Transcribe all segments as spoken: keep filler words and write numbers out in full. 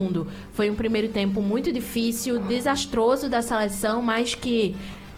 Foi um primeiro tempo muito difícil, desastroso da seleção, mas que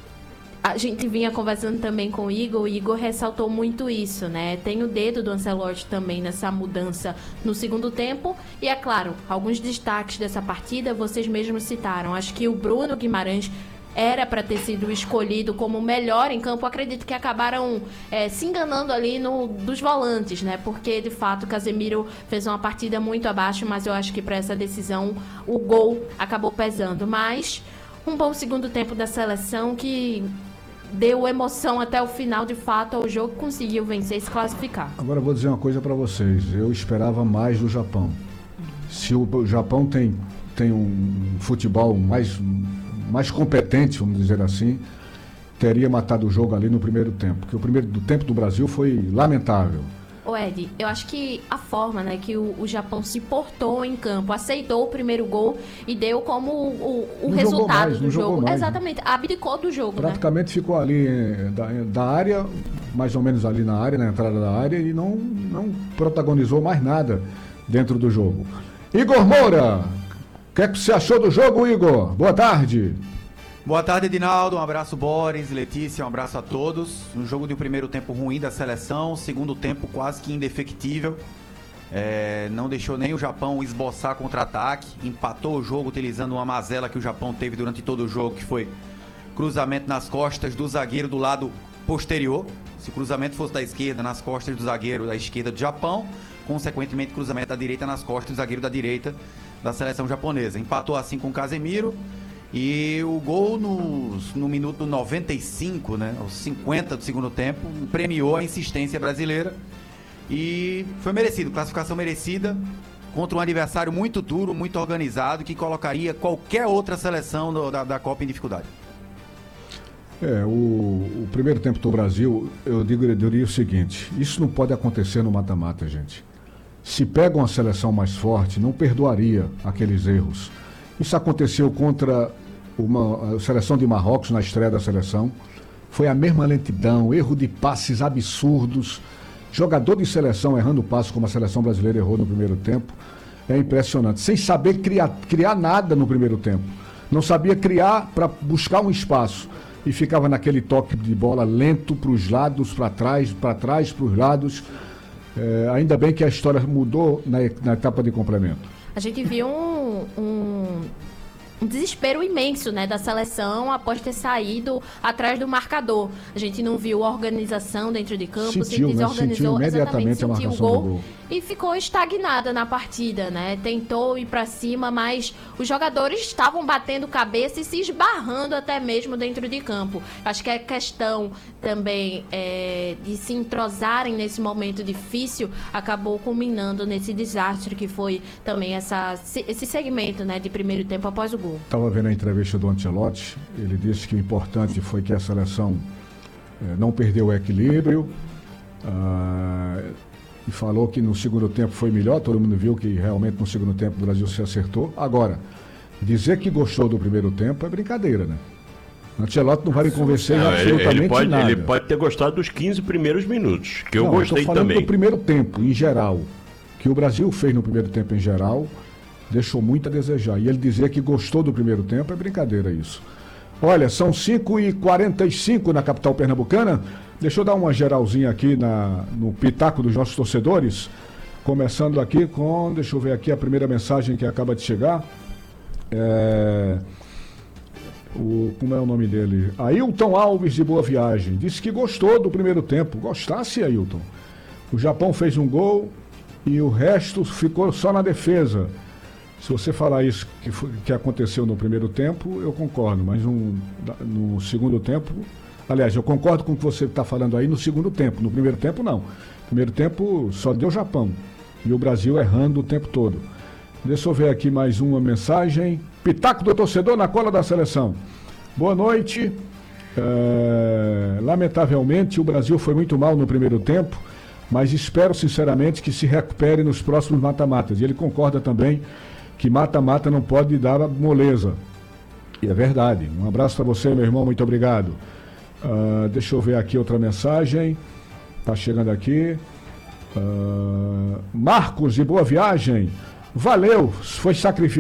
a gente vinha conversando também com o Igor, o Igor ressaltou muito isso, né? Tem o dedo do Ancelotti também nessa mudança no segundo tempo. E é claro, alguns destaques dessa partida vocês mesmos citaram. Acho que o Bruno Guimarães era para ter sido escolhido como o melhor em campo. Acredito que acabaram é, se enganando ali no, dos volantes, né? Porque, de fato, o Casemiro fez uma partida muito abaixo, mas eu acho que para essa decisão o gol acabou pesando. Mas um bom segundo tempo da seleção que deu emoção até o final, de fato, ao jogo, conseguiu vencer e se classificar. Agora eu vou dizer uma coisa para vocês. Eu esperava mais do Japão. Se o Japão tem, tem um futebol mais... mais competente, vamos dizer assim, teria matado o jogo ali no primeiro tempo. Porque o primeiro do tempo do Brasil foi lamentável. Ô Ed, eu acho que a forma, né, que o, o Japão se portou em campo, aceitou o primeiro gol e deu como o, o, o resultado mais, do jogo. Mais, Exatamente, né? Abdicou do jogo. Praticamente, né? Ficou ali da, da área, mais ou menos ali na área, na entrada da área, e não, não protagonizou mais nada dentro do jogo. Igor Moura! O que é que você achou do jogo, Igor? Boa tarde. Boa tarde, Edinaldo. Um abraço, Boris, Letícia, um abraço a todos. Um jogo de um primeiro tempo ruim da seleção, segundo tempo quase que indefectível. É, não deixou nem o Japão esboçar contra-ataque, empatou o jogo utilizando uma mazela que o Japão teve durante todo o jogo, que foi cruzamento nas costas do zagueiro do lado posterior. Se o cruzamento fosse da esquerda, nas costas do zagueiro da esquerda do Japão, consequentemente cruzamento da direita nas costas do zagueiro da direita da seleção japonesa. Empatou assim com o Casemiro e o gol no, no minuto noventa e cinco, né, aos cinquenta do segundo tempo, premiou a insistência brasileira e foi merecido, classificação merecida contra um adversário muito duro, muito organizado, que colocaria qualquer outra seleção do, da, da Copa em dificuldade. É, o, o primeiro tempo do Brasil, eu, digo, eu diria o seguinte, isso não pode acontecer no mata-mata, gente. Se pega uma seleção mais forte, não perdoaria aqueles erros. Isso aconteceu contra uma, a seleção de Marrocos na estreia da seleção. Foi a mesma lentidão, erro de passes absurdos. Jogador de seleção errando passes como a seleção brasileira errou no primeiro tempo. É impressionante. Sem saber criar, criar nada no primeiro tempo. Não sabia criar para buscar um espaço. E ficava naquele toque de bola lento para os lados, para trás, para trás, para os lados. É, ainda bem que a história mudou na, na etapa de complemento. A gente viu um, um, um desespero imenso, né, da seleção após ter saído atrás do marcador. A gente não viu organização dentro de campo, sentiu, se desorganizou, né? Sentiu imediatamente sentiu a marcação o gol, do gol e ficou estagnada na partida, né? Tentou ir para cima, mas os jogadores estavam batendo cabeça e se esbarrando até mesmo dentro de campo. Acho que a questão também é, de se entrosarem nesse momento difícil acabou culminando nesse desastre que foi também essa, esse segmento, né, de primeiro tempo após o gol. Estava vendo a entrevista do Ancelotti, ele disse que o importante foi que a seleção é, não perdeu o equilíbrio, ah, e falou que no segundo tempo foi melhor. Todo mundo viu que realmente no segundo tempo o Brasil se acertou. Agora, dizer que gostou do primeiro tempo é brincadeira, né? Ancelotti não vai me convencer não, absolutamente ele, ele pode, nada. Ele pode ter gostado dos quinze primeiros minutos, que eu não, gostei eu tô falando também. do primeiro tempo, em geral. Que o Brasil fez no primeiro tempo em geral, deixou muito a desejar. E ele dizer que gostou do primeiro tempo é brincadeira isso. Olha, são cinco e quarenta e cinco na capital pernambucana. Deixa eu dar uma geralzinha aqui na, no pitaco dos nossos torcedores. Começando aqui com, deixa eu ver aqui a primeira mensagem que acaba de chegar. É, o, como é o nome dele? Ailton Alves de Boa Viagem. Disse que gostou do primeiro tempo. Gostasse, Ailton. O Japão fez um gol e o resto ficou só na defesa. Se você falar isso que, foi, que aconteceu no primeiro tempo, eu concordo. Mas um, no segundo tempo... Aliás, eu concordo com o que você está falando aí no segundo tempo. No primeiro tempo, não. No primeiro tempo só deu Japão. E o Brasil errando o tempo todo. Deixa eu ver aqui mais uma mensagem. Pitaco do torcedor na cola da seleção. Boa noite. É... Lamentavelmente, o Brasil foi muito mal no primeiro tempo, mas espero sinceramente que se recupere nos próximos mata-matas. E ele concorda também que mata-mata não pode dar moleza. E é verdade. Um abraço para você, meu irmão. Muito obrigado. Uh, deixa eu ver aqui outra mensagem. Tá chegando aqui. Uh, Marcos de Boa Viagem. Valeu, foi sacrifício.